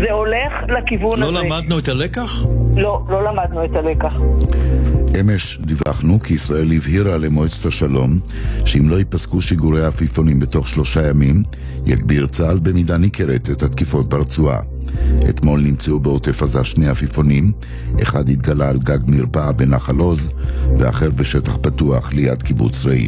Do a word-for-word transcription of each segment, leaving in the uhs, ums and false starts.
זה הולך לכיוון לא הזה. לא למדנו את הלקח? לא, לא למדנו את הלקח. אמש דיווחנו כי ישראל הבהירה למועצת השלום שאם לא ייפסקו שיגורי העפיפונים בתוך שלושה ימים, יגביר צה"ל במידה ניכרת את התקיפות ברצועה. אתמול נמצאו בעוטף עזה שני עפיפונים, אחד התגלה על גג מרפאה בנחל עוז ואחר בשטח פתוח ליד קיבוץ רעים.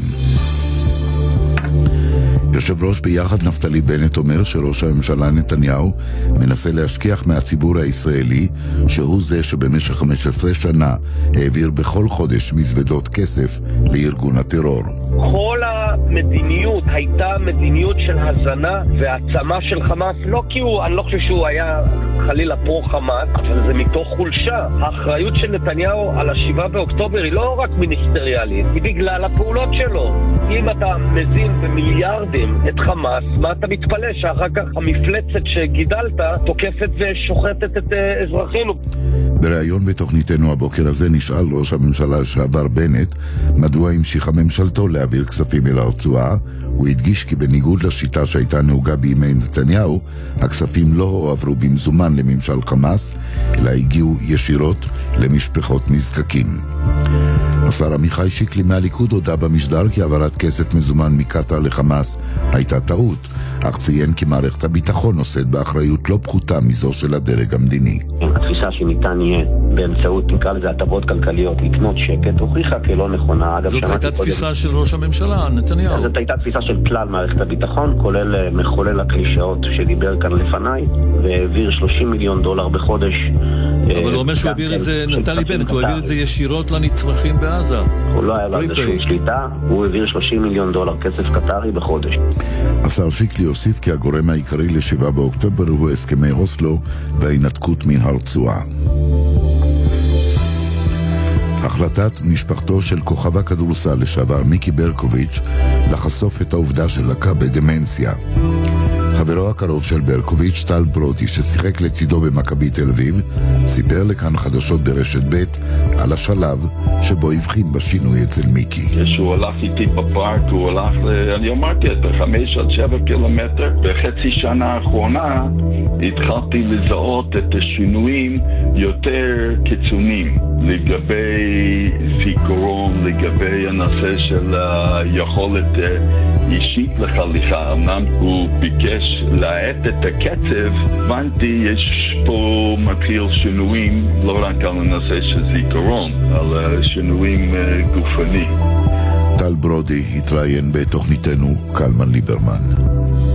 יושב ראש ביחד נפתלי בנט אומר שראש הממשלה נתניהו מנסה להשכיח מהציבור הישראלי שהוא זה שבמשך חמש עשרה שנה העביר בכל חודש מזוודות כסף לארגון הטרור. כל המדיניות הייתה מדיניות של הזנה והעצמה של חמאס, לא כי הוא, אני לא חושב שהוא היה חלילה פרו חמאס, אבל זה מתוך חולשה. האחריות של נתניהו על השבעה באוקטובר היא לא רק מיניסטריאלית, היא בגלל הפעולות שלו. אם אתה מזין במיליארדים את חמאס, מה אתה מתפלא שאחר כך המפלצת שגידלת תוקפת ושוחטת את אזרחינו? בריאיון בתוכניתנו הבוקר הזה נשאל ראש הממשלה לשעבר בנט מדוע המשיכה ממשלתו להעביר כספים אל הרצועה. הוא הדגיש כי בניגוד לשיטה שהייתה נהוגה בימי נתניהו, הכספים לא הועברו במזומן לממשל חמאס, אלא הגיעו ישירות למשפחות נזקקים. השר עמיחי שיקלי מהליכוד הודע במשדר כי העברת כסף מזומן מקטר לחמאס הייתה טעות, אך ציין כי מערכת הביטחון נושאת באחריות לא פחותה מזו של הדרג המדיני. התפיסה שניתן יהיה באמצעות, נקרא לזה הטבות כלכליות, לקנות שקט, הוכיחה כלא נכונה. זאת הייתה תפיסה של ראש הממשלה, נתניהו. זאת הייתה תפיסה של כלל מערכת הביטחון, כולל מחולל הקלישאות שדיבר כאן לפניי, והעביר שלושים מיליון דולר בחודש. אבל הוא אומר שהוא העביר את זה, נתלי בנט, הוא העביר את זה ישירות לנצרכים בעזה. הוא לא היה לו שום שליטה, הוא העביר שלושים מיליון דולר כסף קטרי בחודש. השר שיקלי הוסיף כי הגורם העיקרי לשבעה באוקטובר הוא הסכמי אוסלו וההינתקות מן הרצועה. החלטת משפחתו של כוכב הכדורסל לשעבר מיקי ברקוביץ' לחשוף את העובדה שלקה בדמנציה. חברו הקרוב של ברקוביץ', טל ברודי, ששיחק לצידו במכבי תל אביב, סיפר לכאן חדשות ברשת ב' על השלב שבו הבחין בשינוי אצל מיקי. כשהוא הלך איתי בפארק, הוא הלך, אני אמרתי, את חמש עד שבע קילומטר. בחצי שנה האחרונה התחלתי לזהות את השינויים יותר קיצוניים לגבי זיכרון, לגבי הנושא של היכולת אישית לחליכה. אמנם הוא ביקש להאט את הקצב, הבנתי יש פה מתחיל שינויים לא רק על הנושא של זיכרון, על שינויים גופני. טל ברודי התראיין בתוכניתנו קלמן ליברמן.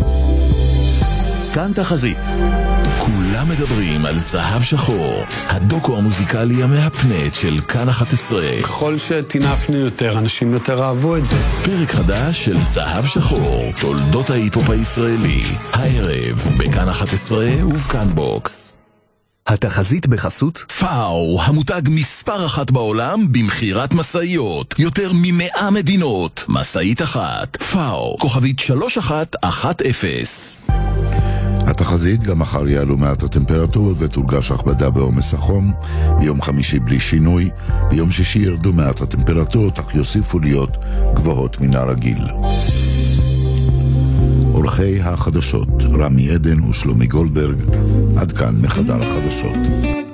כאן תחזית. כולם מדברים על זהב שחור, הדוקו המוזיקלי המהפנט של כאן אחת עשרה. ככל שתינפנו יותר, אנשים יותר אהבו את זה. פרק חדש של זהב שחור, תולדות ההיפופ הישראלי, הערב בכאן אחת עשרה ובכאן בוקס. התחזית בחסות פאו, המותג מספר אחת בעולם במחירת מסעיות, יותר ממאה מדינות, מסעית אחת. פאו, כוכבית שלוש אחת אחת אפס. התחזית גם מחר יעלו מעט הטמפרטורות ותורגש הכבדה בעומס החום, ביום חמישי בלי שינוי, ביום שישי ירדו מעט הטמפרטורות אך יוסיפו להיות גבוהות מן הרגיל. עורכי החדשות רמי עדן ושלומי גולדברג, עד כאן מחדר החדשות.